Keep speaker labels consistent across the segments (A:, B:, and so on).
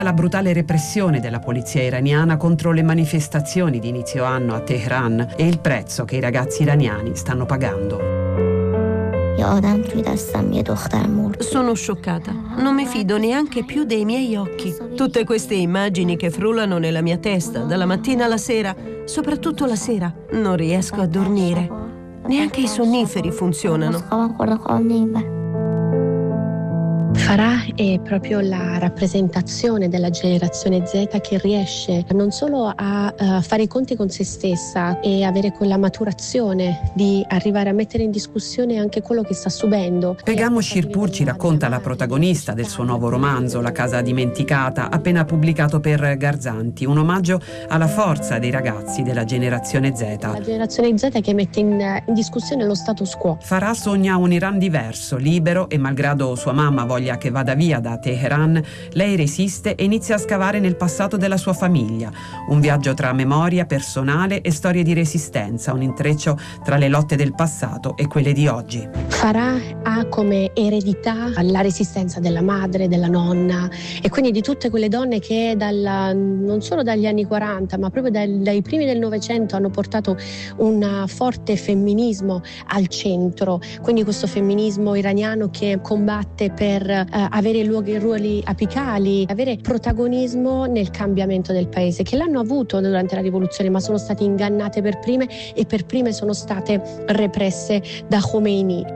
A: La brutale repressione della polizia iraniana contro le manifestazioni di inizio anno a Teheran e il prezzo che i ragazzi iraniani stanno pagando.
B: Sono scioccata. Non mi fido neanche più dei miei occhi. Tutte queste immagini che frullano nella mia testa dalla mattina alla sera, soprattutto la sera, non riesco a dormire. Neanche i sonniferi funzionano.
C: Farah è proprio la rappresentazione della generazione Z che riesce non solo a fare i conti con se stessa e avere quella maturazione di arrivare a mettere in discussione anche quello che sta subendo.
A: Pegamo Shirpur ci racconta la protagonista del suo nuovo romanzo, La casa dimenticata, appena pubblicato per Garzanti, un omaggio alla forza dei ragazzi della generazione Z.
C: La generazione Z che mette in discussione lo status quo.
A: Farah sogna un Iran diverso, libero, e malgrado sua mamma voglia che vada via da Teheran, lei resiste e inizia a scavare nel passato della sua famiglia. Un viaggio tra memoria personale e storie di resistenza, un intreccio tra le lotte del passato e quelle di oggi.
C: Farah ha come eredità la resistenza della madre, della nonna e quindi di tutte quelle donne che non solo dagli anni 40 ma proprio dai primi del Novecento hanno portato un forte femminismo al centro, quindi questo femminismo iraniano che combatte per avere ruoli apicali, avere protagonismo nel cambiamento del paese, che l'hanno avuto durante la rivoluzione ma sono state ingannate per prime e per prime sono state represse da Khomeini.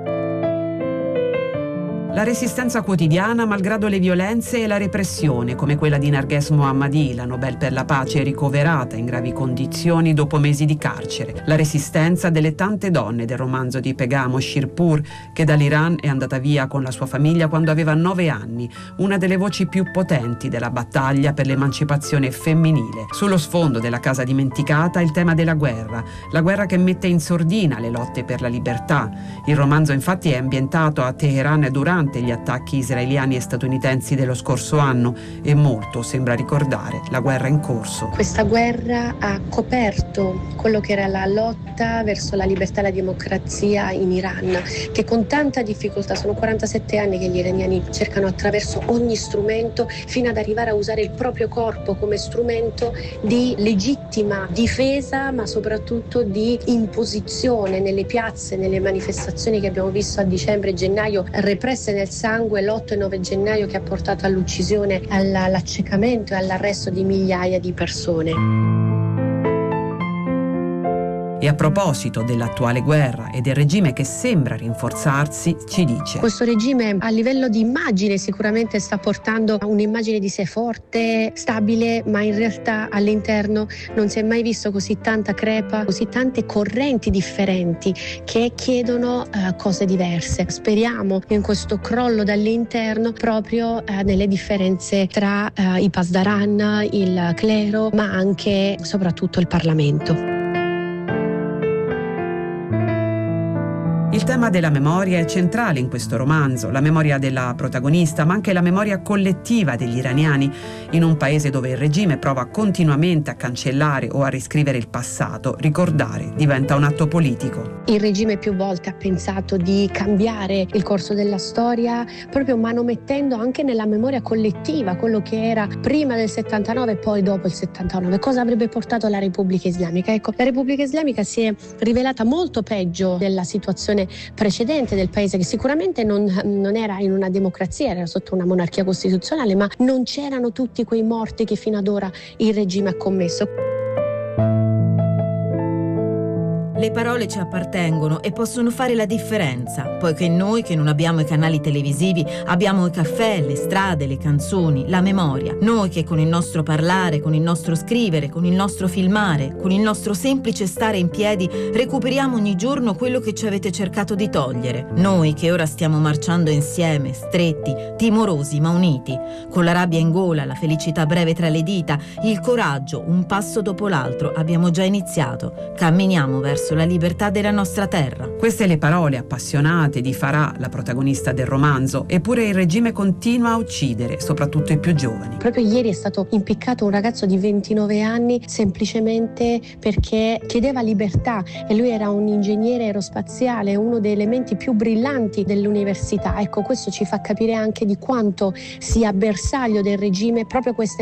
A: La resistenza quotidiana malgrado le violenze e la repressione, come quella di Narges Mohammadi, la Nobel per la pace ricoverata in gravi condizioni dopo mesi di carcere. La resistenza delle tante donne del romanzo di Pegamo Shirpur, che dall'Iran è andata via con la sua famiglia quando aveva 9 anni, una delle voci più potenti della battaglia per l'emancipazione femminile. Sullo sfondo della casa dimenticata il tema della guerra, la guerra che mette in sordina le lotte per la libertà. Il romanzo infatti è ambientato a Teheran durante gli attacchi israeliani e statunitensi dello scorso anno e molto sembra ricordare la guerra in corso.
C: Questa guerra ha coperto quello che era la lotta verso la libertà e la democrazia in Iran, che con tanta difficoltà, sono 47 anni che gli iraniani cercano attraverso ogni strumento fino ad arrivare a usare il proprio corpo come strumento di legittima difesa ma soprattutto di imposizione nelle piazze, nelle manifestazioni che abbiamo visto a dicembre e gennaio represse nel sangue, l'8 e 9 gennaio che ha portato all'uccisione, all'accecamento e all'arresto di migliaia di persone.
A: E a proposito dell'attuale guerra e del regime che sembra rinforzarsi, ci dice:
C: questo regime a livello di immagine sicuramente sta portando a un'immagine di sé forte, stabile, ma in realtà all'interno non si è mai visto così tanta crepa, così tante correnti differenti che chiedono cose diverse. Speriamo in questo crollo dall'interno proprio nelle differenze tra i pasdaran, il clero, ma anche soprattutto il Parlamento.
A: Il tema della memoria è centrale in questo romanzo, la memoria della protagonista, ma anche la memoria collettiva degli iraniani in un paese dove il regime prova continuamente a cancellare o a riscrivere il passato. Ricordare diventa un atto politico.
C: Il regime più volte ha pensato di cambiare il corso della storia, proprio manomettendo anche nella memoria collettiva quello che era prima del 79 e poi dopo il 79. Cosa avrebbe portato la Repubblica Islamica? Ecco, la Repubblica Islamica si è rivelata molto peggio della situazione precedente del paese, che sicuramente non era in una democrazia, era sotto una monarchia costituzionale, ma non c'erano tutti quei morti che fino ad ora il regime ha commesso.
D: Le parole ci appartengono e possono fare la differenza, poiché noi che non abbiamo i canali televisivi abbiamo i caffè, le strade, le canzoni, la memoria. Noi che con il nostro parlare, con il nostro scrivere, con il nostro filmare, con il nostro semplice stare in piedi recuperiamo ogni giorno quello che ci avete cercato di togliere. Noi che ora stiamo marciando insieme, stretti, timorosi ma uniti, con la rabbia in gola, la felicità breve tra le dita, il coraggio, un passo dopo l'altro, abbiamo già iniziato. Camminiamo verso la libertà della nostra terra.
A: Queste le parole appassionate di Farah, la protagonista del romanzo, eppure il regime continua a uccidere, soprattutto i più giovani.
C: Proprio ieri è stato impiccato un ragazzo di 29 anni semplicemente perché chiedeva libertà e lui era un ingegnere aerospaziale, uno dei elementi più brillanti dell'università. Ecco, questo ci fa capire anche di quanto sia bersaglio del regime proprio queste